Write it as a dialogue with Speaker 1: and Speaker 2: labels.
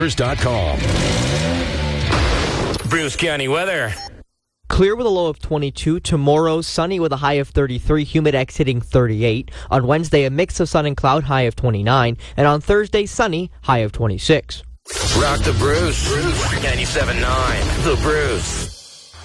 Speaker 1: Bruce County weather.
Speaker 2: Clear with a low of 22. Tomorrow, sunny with a high of 33. Humidex hitting 38. On Wednesday, a mix of sun and cloud, high of 29. And on Thursday, sunny, high of 26.
Speaker 1: Rock the Bruce. 97.9. The Bruce.